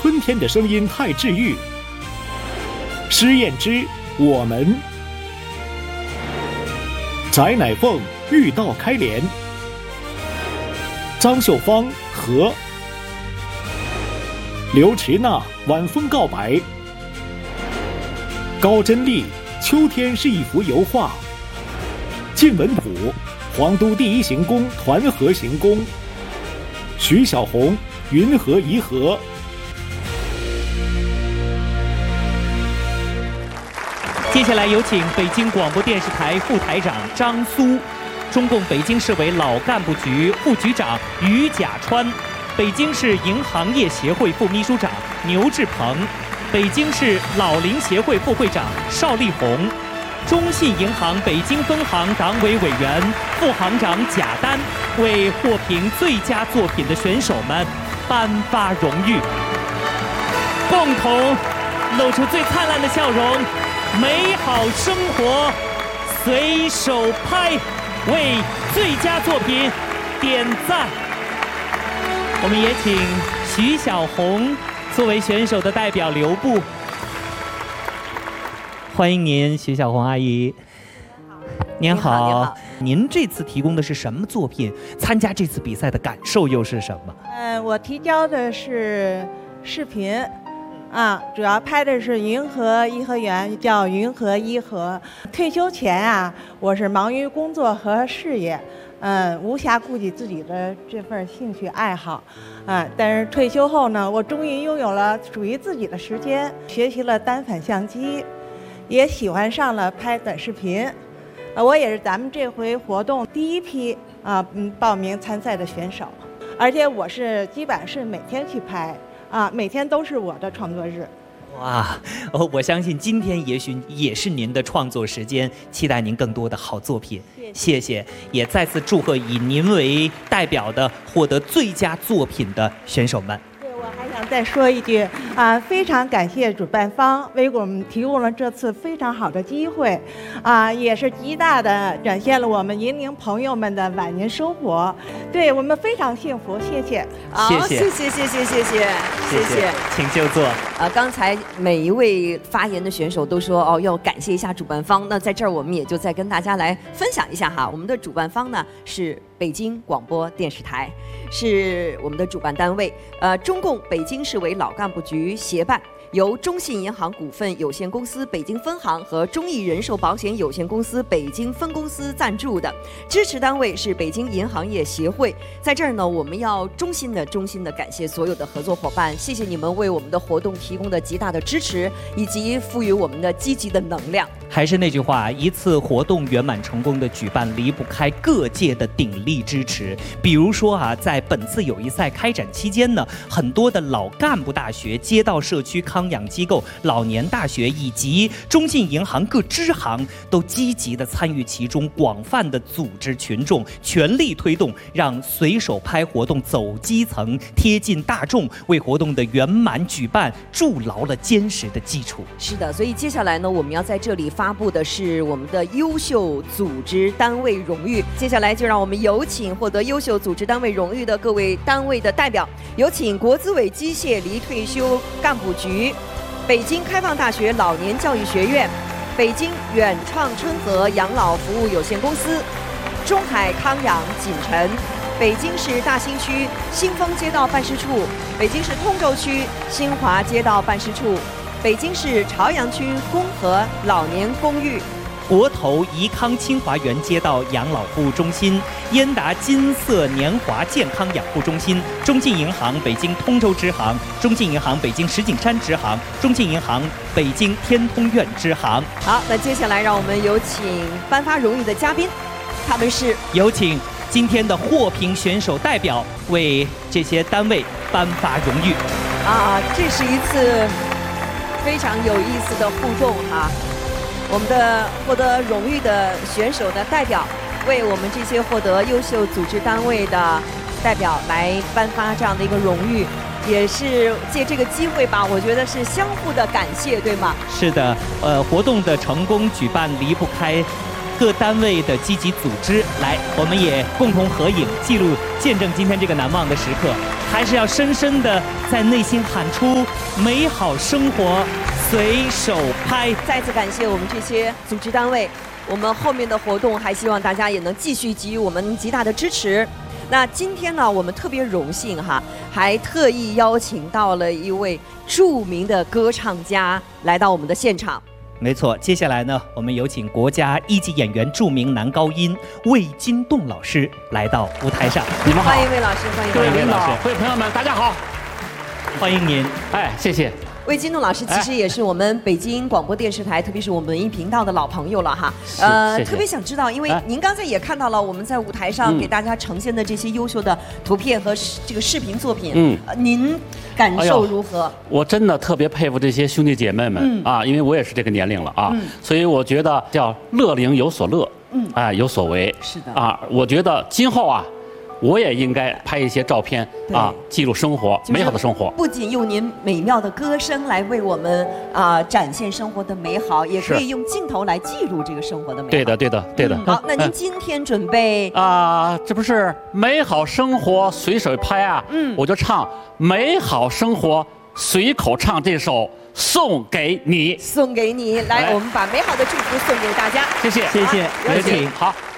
春天的声音太治愈。施燕之我们，翟乃凤玉道开莲，张秀芳和，刘驰娜晚风告白，高真丽秋天是一幅油画，靳文溥皇都第一行宫团河行宫，徐小红云河颐和。 接下来有请北京广播电视台副台长张苏，中共北京市委老干部局副局长于甲川，北京市银行业协会副秘书长牛志鹏，北京市老龄协会副会长邵丽红，中信银行北京分行党委委员、副行长贾丹为获评最佳作品的选手们颁发荣誉，共同露出最灿烂的笑容。美好生活，随手拍，为最佳作品点赞。我们也请徐小红作为选手的代表留步。欢迎您，徐小红阿姨。您好，您好。您这次提供的是什么作品？参加这次比赛的感受又是什么？ 我提交的是视频。主要拍的是云河颐和园，叫云河颐和。退休前我是忙于工作和事业，无暇顾及自己的这份兴趣爱好，但是退休后呢，我终于拥有了属于自己的时间，学习了单反相机，也喜欢上了拍短视频。我也是咱们这回活动第一批报名参赛的选手，而且我是基本上是每天去拍。每天都是我的创作日。 哇，我相信今天也许也是您的创作时间，期待您更多的好作品。谢谢，也再次祝贺以您为代表的获得最佳作品的选手们。 我还想再说一句非常感谢主办方为我们提供了这次非常好的机会，也是极大的展现了我们银龄朋友们的晚年生活，对我们非常幸福，谢谢。 谢谢，请就坐。 刚才每一位发言的选手都说要感谢一下主办方，那在这儿我们也就再跟大家来分享一下哈，我们的主办方呢是北京广播电视台，是我们的主办单位，中共北京市委老干部局协办，由中信银行股份有限公司北京分行和中义人寿保险有限公司北京分公司赞助的，支持单位是北京银行业协会。在这儿呢，我们要衷心的感谢所有的合作伙伴，谢谢你们为我们的活动提供的极大的支持，以及赋予我们的积极的能量。 还是那句话，一次活动圆满成功的举办离不开各界的鼎力支持。比如说在本次友谊赛开展期间呢，很多的老干部大学、街道社区康养机构、老年大学以及中信银行各支行都积极的参与其中，广泛的组织群众，全力推动，让随手拍活动走基层、贴近大众，为活动的圆满举办筑牢了坚实的基础。 是的，所以接下来呢，我们要在这里发布的是我们的优秀组织单位荣誉。接下来就让我们有请获得优秀组织单位荣誉的各位单位的代表，有请国资委机械离退休干部局、北京开放大学老年教育学院、北京远创春和养老服务有限公司、中海康养锦城、北京市大兴区新丰街道办事处、北京市通州区新华街道办事处、北京市朝阳区公和老年公寓、 国投怡康清华园街道养老服务中心、燕达金色年华健康养护中心、中信银行北京通州支行、中信银行北京石景山支行、中信银行北京天通苑支行。 好，那接下来让我们有请颁发荣誉的嘉宾，他们是有请今天的获评选手代表为这些单位颁发荣誉。 这是一次非常有意思的互动哈。我们的获得荣誉的选手的代表为我们这些获得优秀组织单位的代表来颁发这样的一个荣誉，也是借这个机会吧，我觉得是相互的感谢，对吗？ 是的，活动的成功举办离不开各单位的积极组织，来，我们也共同合影，记录见证今天这个难忘的时刻。 还是要深深的在内心喊出美好生活，随手拍。 再次感谢我们这些组织单位，我们后面的活动还希望大家也能继续给予我们极大的支持。那今天呢，我们特别荣幸哈，还特意邀请到了一位著名的歌唱家来到我们的现场。 没错，接下来呢，我们有请国家一级演员、著名男高音魏金栋老师来到舞台上。 你们好， 欢迎魏老师，欢迎各位领导、 魏老师各位朋友们，大家好， 欢迎您。 哎，谢谢。 魏金栋老师其实也是我们北京广播电视台，特别是我们文艺频道的老朋友了哈。 谢谢特别想知道，因为您刚才也看到了我们在舞台上给大家呈现的这些优秀的图片和这个视频作品，您感受如何？ 我真的特别佩服这些兄弟姐妹们啊，因为我也是这个年龄了啊，所以我觉得叫乐龄有所乐，哎，有所为。 是的啊，我觉得今后啊，我也应该拍一些照片啊，记录生活，美好的生活。 不仅用您美妙的歌声来为我们展现生活的美好，也可以用镜头来记录这个生活的美好。 对的，对的，对的。 好，那您今天准备这不是美好生活随手拍啊？我就唱美好生活随口唱这首送给你， 送给你。来，我们把美好的祝福送给大家。 谢谢， 谢谢，有请。 好。